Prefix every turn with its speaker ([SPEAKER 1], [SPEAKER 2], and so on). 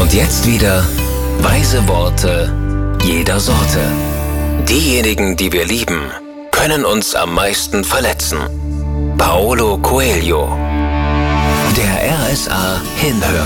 [SPEAKER 1] Und jetzt wieder weise Worte jeder Sorte. Diejenigen, die wir lieben, können uns am meisten verletzen. Paulo Coelho. Der RSA Hinhörfilm.